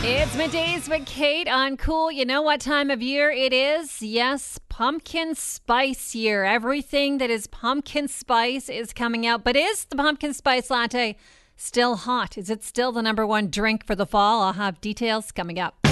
It's middays with Kate on Cool. You know what time of year it is? Yes, pumpkin spice year. Everything that is pumpkin spice is coming out. But is the pumpkin spice latte still hot? Is it still the number one drink for the fall? I'll have details coming up.